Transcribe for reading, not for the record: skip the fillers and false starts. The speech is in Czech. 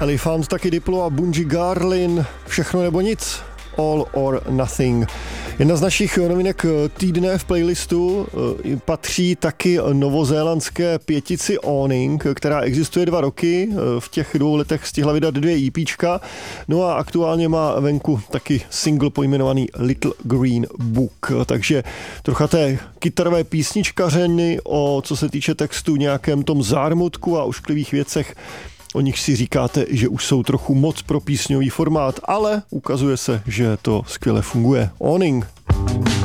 Elephant, taky Diplo a Bunji Garlin, Všechno nebo nic, All or Nothing. Jedna z našich novinek týdne v playlistu patří taky novozélandské pětici Awning, která existuje 2 roky. V těch 2 letech stihla vydat 2 EPčka. No a aktuálně má venku taky single pojmenovaný Little Green Book. Takže trocha té kytarové písničkařeny o, co se týče textu, nějakém tom zármutku a ošklivých věcech, o nich si říkáte, že už jsou trochu moc pro písňový formát, ale ukazuje se, že to skvěle funguje. Awning.